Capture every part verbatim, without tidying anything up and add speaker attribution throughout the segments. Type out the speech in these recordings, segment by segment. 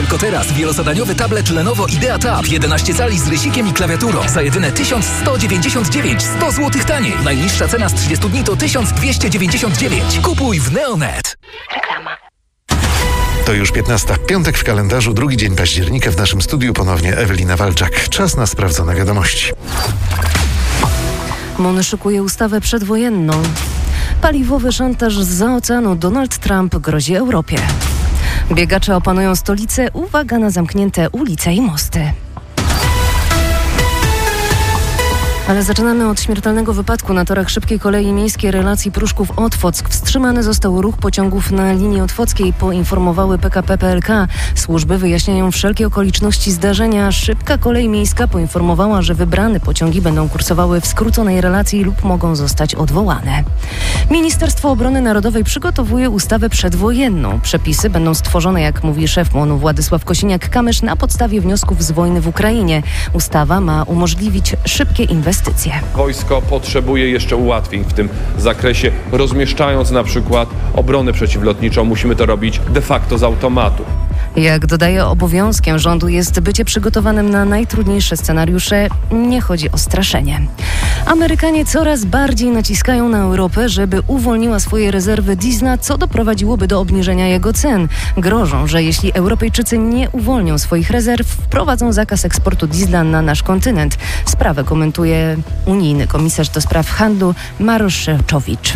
Speaker 1: Tylko teraz wielozadaniowy tablet Lenovo IdeaTab jedenaście cali z rysikiem i klawiaturą za jedyne tysiąc sto dziewięćdziesiąt dziewięć, sto złotych taniej. Najniższa cena z trzydziestu dni to tysiąc dwieście dziewięćdziesiąt dziewięć. Kupuj w Neonet.
Speaker 2: Reklama.
Speaker 3: To już piętnasty piątek w kalendarzu, drugi dzień października. W naszym studiu ponownie Ewelina Walczak. Czas na sprawdzone wiadomości.
Speaker 4: M O N szykuje ustawę przedwojenną. Paliwowy szantaż zza oceanu. Donald Trump grozi Europie. Biegacze opanują stolicę. Uwaga na zamknięte ulice i mosty. Ale zaczynamy od śmiertelnego wypadku na torach szybkiej kolei miejskiej relacji Pruszków-Otwock. Wstrzymany został ruch pociągów na linii otwockiej, poinformowały P K P P L K. Służby wyjaśniają wszelkie okoliczności zdarzenia. Szybka kolej miejska poinformowała, że wybrane pociągi będą kursowały w skróconej relacji lub mogą zostać odwołane. Ministerstwo Obrony Narodowej przygotowuje ustawę przedwojenną. Przepisy będą stworzone, jak mówi szef M O N-u Władysław Kosiniak-Kamysz, na podstawie wniosków z wojny w Ukrainie. Ustawa ma umożliwić szybkie inwestycje.
Speaker 5: Wojsko potrzebuje jeszcze ułatwień w tym zakresie, rozmieszczając na przykład obronę przeciwlotniczą. Musimy to robić de facto z automatu.
Speaker 4: Jak dodaje, obowiązkiem rządu jest bycie przygotowanym na najtrudniejsze scenariusze. Nie chodzi o straszenie. Amerykanie coraz bardziej naciskają na Europę, żeby uwolniła swoje rezerwy diesla, co doprowadziłoby do obniżenia jego cen. Grożą, że jeśli Europejczycy nie uwolnią swoich rezerw, wprowadzą zakaz eksportu diesla na nasz kontynent. Sprawę komentuje unijny komisarz do spraw handlu Marosz Szewczowicz.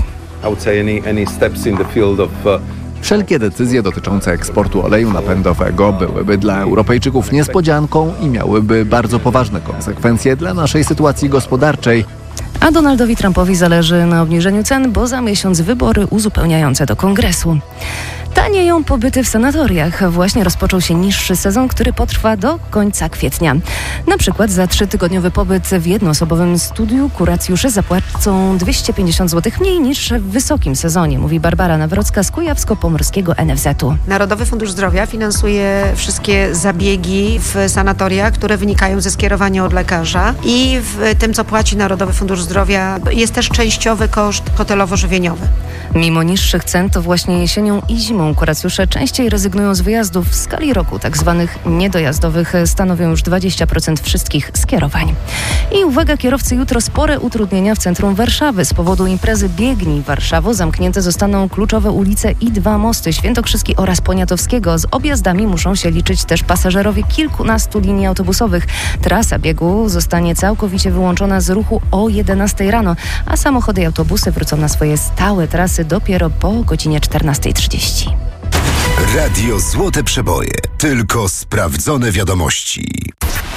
Speaker 6: Wszelkie decyzje dotyczące eksportu oleju napędowego byłyby dla Europejczyków niespodzianką i miałyby bardzo poważne konsekwencje dla naszej sytuacji gospodarczej.
Speaker 4: A Donaldowi Trumpowi zależy na obniżeniu cen, bo za miesiąc wybory uzupełniające do kongresu. Tanieją pobyty w sanatoriach. Właśnie rozpoczął się niższy sezon, który potrwa do końca kwietnia. Na przykład za trzytygodniowy pobyt w jednoosobowym studiu kuracjusze zapłacą dwieście pięćdziesiąt złotych mniej niż w wysokim sezonie, mówi Barbara Nawrocka z Kujawsko-Pomorskiego N F Z-u.
Speaker 7: Narodowy Fundusz Zdrowia finansuje wszystkie zabiegi w sanatoria, które wynikają ze skierowania od lekarza, i w tym, co płaci Narodowy Fundusz Zdrowia, jest też częściowy koszt hotelowo-żywieniowy.
Speaker 4: Mimo niższych cen, to właśnie jesienią i zimą kuracjusze częściej rezygnują z wyjazdów. W skali roku tak zwanych niedojazdowych stanowią już dwadzieścia procent wszystkich skierowań. I uwaga kierowcy, jutro spore utrudnienia w centrum Warszawy. Z powodu imprezy Biegnij Warszawo zamknięte zostaną kluczowe ulice i dwa mosty, Świętokrzyski oraz Poniatowskiego. Z objazdami muszą się liczyć też pasażerowie kilkunastu linii autobusowych. Trasa biegu zostanie całkowicie wyłączona z ruchu o jedenastej rano, a samochody i autobusy wrócą na swoje stałe trasy dopiero po godzinie czternastej trzydzieści.
Speaker 8: Radio Złote Przeboje. Tylko sprawdzone wiadomości.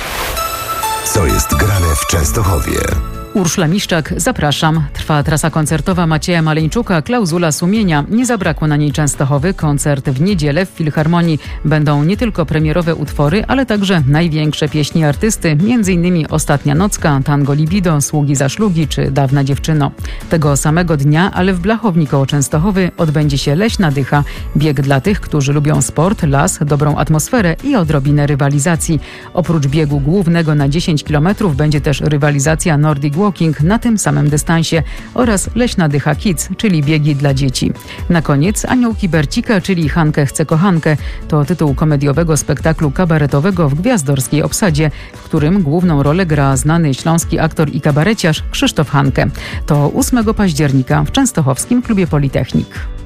Speaker 8: Co jest grane w Częstochowie?
Speaker 9: Urszula Miszczak, zapraszam. Trwa trasa koncertowa Macieja Maleńczuka, Klauzula sumienia. Nie zabrakło na niej Częstochowy. Koncert w niedzielę w Filharmonii. Będą nie tylko premierowe utwory, ale także największe pieśni artysty, między innymi Ostatnia nocka, Tango Libido, Sługi za szlugi czy Dawna dziewczyno. Tego samego dnia, ale w Blachowni koło Częstochowy odbędzie się Leśna dycha. Bieg dla tych, którzy lubią sport, las, dobrą atmosferę i odrobinę rywalizacji. Oprócz biegu głównego na dziesięć kilometrów będzie też rywalizacja Nordic Walking na tym samym dystansie oraz Leśna dycha Kids, czyli biegi dla dzieci. Na koniec Aniołki Bercika, czyli Hankę chce kochankę. To tytuł komediowego spektaklu kabaretowego w gwiazdorskiej obsadzie, w którym główną rolę gra znany śląski aktor i kabareciarz Krzysztof Hankę. To ósmego października w Częstochowskim Klubie Politechnik.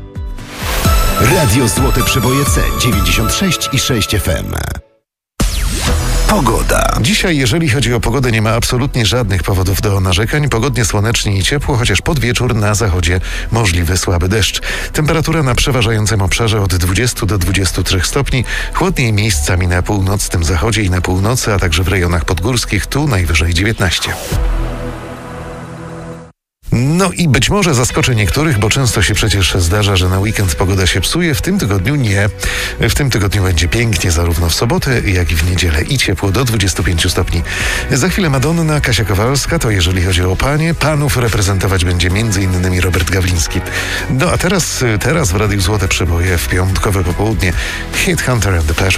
Speaker 8: Radio Złote Przeboje C dziewięćdziesiąt sześć i sześć F M. Pogoda.
Speaker 3: Dzisiaj, jeżeli chodzi o pogodę, nie ma absolutnie żadnych powodów do narzekań. Pogodnie, słonecznie i ciepło, chociaż pod wieczór na zachodzie możliwy słaby deszcz. Temperatura na przeważającym obszarze od dwudziestu do dwudziestu trzech stopni. Chłodniej miejscami na północnym zachodzie i na północy, a także w rejonach podgórskich, tu najwyżej dziewiętnaście. No i być może zaskoczę niektórych, bo często się przecież zdarza, że na weekend pogoda się psuje. W tym tygodniu nie. W tym tygodniu będzie pięknie zarówno w sobotę, jak i w niedzielę i ciepło do dwudziestu pięciu stopni. Za chwilę Madonna, Kasia Kowalska, to jeżeli chodzi o panie. Panów reprezentować będzie między innymi Robert Gawliński. No a teraz, teraz w Radiu Złote Przeboje w piątkowe popołudnie Hit Hunter and the Passion.